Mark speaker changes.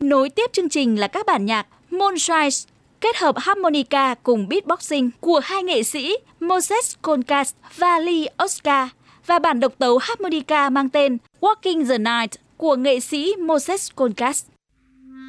Speaker 1: Nối tiếp chương trình là các bản nhạc Moonshine kết hợp harmonica cùng beatboxing của hai nghệ sĩ Moses Koncas và Lee Oscar và bản độc tấu harmonica mang tên Walking the Night của nghệ sĩ Moses Koncas.